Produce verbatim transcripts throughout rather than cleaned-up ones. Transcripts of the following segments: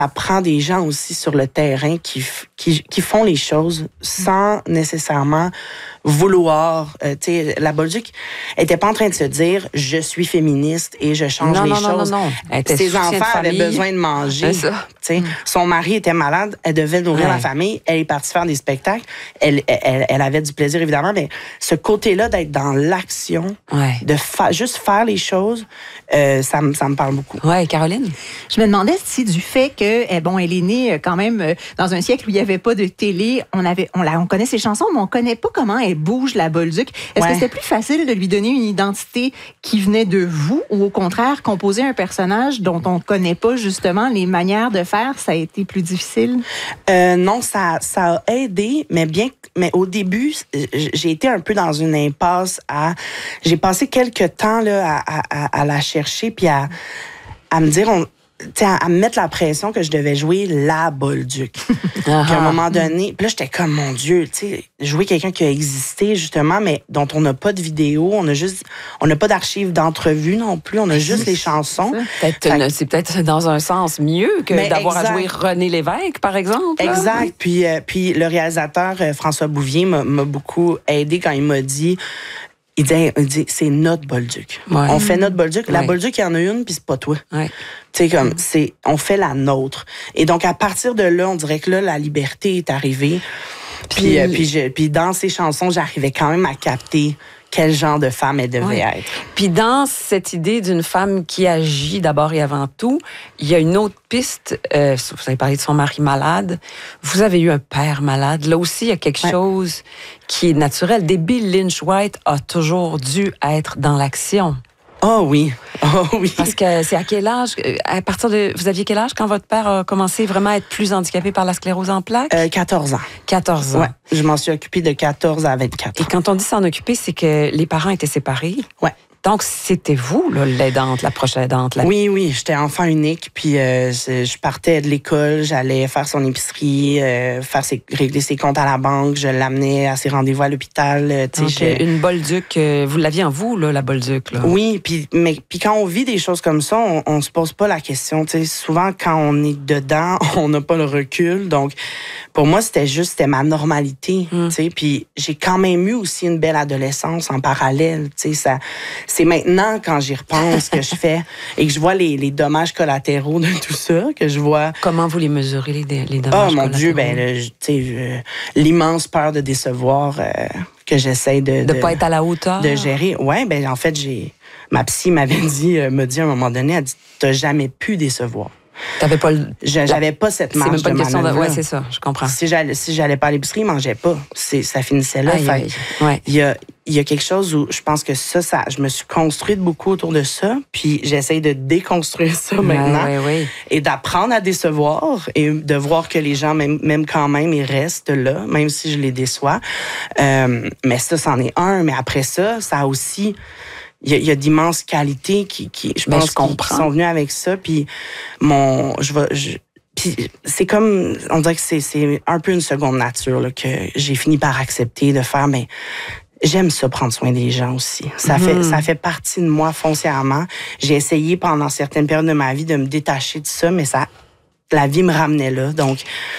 ça prend des gens aussi sur le terrain qui, qui, qui font les choses sans nécessairement vouloir. Euh, tu sais, la Bolduc était pas en train de se dire « je suis féministe et je change non, les non, choses ». Non, non, non. Elle était Ses enfants avaient besoin de manger. Mm. Son mari était malade, elle devait nourrir ouais. la famille, elle est partie faire des spectacles. Elle, elle, elle avait du plaisir, évidemment, mais ce côté-là d'être dans l'action, ouais. de fa- juste faire les choses, euh, ça, me, ça me parle beaucoup. Oui, Caroline? Je me demandais si du fait que, bon, elle est née quand même dans un siècle où il n'y avait pas de télé, on, avait, on, la, on connaît ses chansons, mais on ne connaît pas comment elle bouge, la Bolduc. Est-ce ouais. que c'était plus facile de lui donner une identité qui venait de vous ou au contraire, composer un personnage dont on ne connaît pas justement les manières de faire, ça a été plus difficile? Euh, non, ça, ça a aidé, mais bien, mais au début, j'ai été un peu dans une impasse à, j'ai passé quelques temps là à, à, à la chercher puis à, à me dire, on, À, à me mettre la pression que je devais jouer la Bolduc. Puis à un moment donné, puis là, j'étais comme, mon Dieu, tu sais, jouer quelqu'un qui a existé, justement, mais dont on n'a pas de vidéo, on a juste, on n'a pas d'archives d'entrevue non plus, on a juste les chansons. Peut-être une, c'est peut-être dans un sens mieux que mais d'avoir exact. à jouer René Lévesque, par exemple. Là. Exact. Oui. Puis, euh, puis le réalisateur euh, François Bouvier m'a, m'a beaucoup aidé quand il m'a dit, il dit, il dit c'est notre Bolduc. Ouais. On fait notre Bolduc. La ouais. Bolduc, il y en a une, puis c'est pas toi. Ouais. Tu sais, comme, mm. c'est, on fait la nôtre. Et donc, à partir de là, on dirait que là, la liberté est arrivée. Puis, puis, euh, puis, je, puis dans ces chansons, j'arrivais quand même à capter quel genre de femme elle devait ouais. être. Puis dans cette idée d'une femme qui agit d'abord et avant tout, il y a une autre piste. Euh, vous avez parlé de son mari malade. Vous avez eu un père malade. Là aussi, il y a quelque ouais. chose qui est naturel. Debbie Lynch White a toujours dû être dans l'action. Oh oui, oh oui. Parce que c'est à quel âge, à partir de, vous aviez quel âge quand votre père a commencé vraiment à être plus handicapé par la sclérose en plaques? Euh, quatorze ans. quatorze ans. Ouais, je m'en suis occupée de quatorze à vingt-quatre ans. Et quand on dit s'en occuper, c'est que les parents étaient séparés? Ouais. Donc, c'était vous, là, l'aidante, la prochaine aidante? La... Oui, oui, j'étais enfant unique, puis euh, je partais de l'école, j'allais faire son épicerie, euh, faire ses, régler ses comptes à la banque, je l'amenais à ses rendez-vous à l'hôpital. Donc, je... Une Bolduc, euh, vous l'aviez en vous, là, la Bolduc? Là. Oui, puis mais puis quand on vit des choses comme ça, on, on se pose pas la question. T'sais, souvent, quand on est dedans, on n'a pas le recul. Donc, pour moi, c'était juste, c'était ma normalité. Mm. Puis j'ai quand même eu aussi une belle adolescence en parallèle. Ça, c'est maintenant, quand j'y repense, que je fais et que je vois les, les dommages collatéraux de tout ça, que je vois... Comment vous les mesurez, les, les dommages collatéraux? Oh mon collatéraux? Dieu, ben, le, euh, l'immense peur de décevoir euh, que j'essaie de... De ne pas être à la hauteur? De gérer. Oui, ben en fait, j'ai... Ma psy m'avait dit, euh, me dit à un moment donné, elle dit, t'as jamais pu décevoir. T'avais pas le... Je, j'avais pas cette marge de C'est même pas une question de... Ouais, c'est ça, je comprends. Si j'allais, si j'allais pas à l'épicerie, je mangeais pas. C'est, ça finissait là. Aïe, fait, aïe. Ouais. Il y a, il y a quelque chose où je pense que ça, ça, je me suis construite beaucoup autour de ça, puis j'essaye de déconstruire ça ouais, maintenant ouais, ouais. et d'apprendre à décevoir et de voir que les gens, même, même quand même, ils restent là, même si je les déçois. Euh, mais ça, c'en est un. Mais après ça, ça a aussi... Il y a, il y a d'immenses qualités qui, qui je pense, je qui, qui sont venues avec ça. Puis mon, je vais, je, puis c'est comme, on dirait que c'est, c'est un peu une seconde nature là, que j'ai fini par accepter de faire. Mais j'aime ça prendre soin des gens aussi. Ça mm-hmm. fait, ça fait partie de moi foncièrement. J'ai essayé pendant certaines périodes de ma vie de me détacher de ça, mais ça, la vie me ramenait là. Donc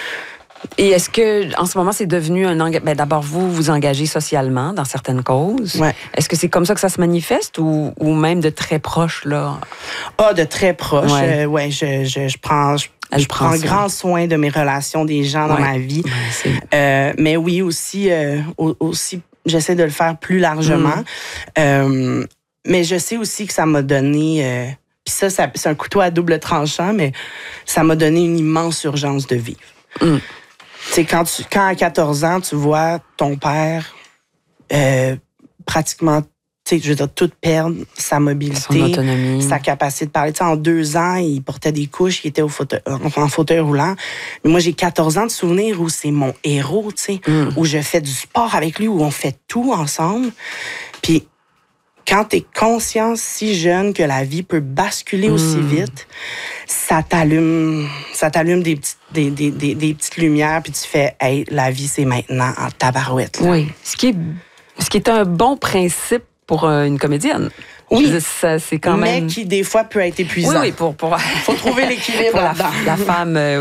Et est-ce que, en ce moment, c'est devenu un engagement? Ben, d'abord, vous vous engagez socialement dans certaines causes. Ouais. Est-ce que c'est comme ça que ça se manifeste ou, ou même de très proche, là? Ah, oh, de très proche. Ouais, euh, ouais je, je, je prends, je, je prends, prends grand soin de mes relations, des gens ouais. dans ma vie. Ouais, euh, mais oui, aussi, euh, aussi, j'essaie de le faire plus largement. Mm. Euh, mais je sais aussi que ça m'a donné... Euh, puis ça, ça, c'est un couteau à double tranchant, mais ça m'a donné une immense urgence de vivre. Mm. C'est quand tu, quand à quatorze ans, tu vois ton père euh, pratiquement, tu sais, je veux dire, tout perdre, sa mobilité, son autonomie, sa capacité de parler. Tu sais, en deux ans, il portait des couches, il était au fauteuil, en fauteuil roulant. Mais moi, j'ai quatorze ans de souvenirs où c'est mon héros, tu sais, mm. où je fais du sport avec lui, où on fait tout ensemble. Puis quand tu es conscient si jeune que la vie peut basculer mmh. aussi vite, ça t'allume, ça t'allume des petites, des, des, des, des petites lumières, puis tu fais, hey, la vie, c'est maintenant en tabarouette. Là. Oui. Ce qui est, ce qui est un bon principe pour une comédienne. Oui, dire, ça, c'est quand mais même... qui, des fois, peut être épuisant. Oui, oui, pour... pour... faut trouver l'équilibre pour la, là-dedans. La femme... Euh,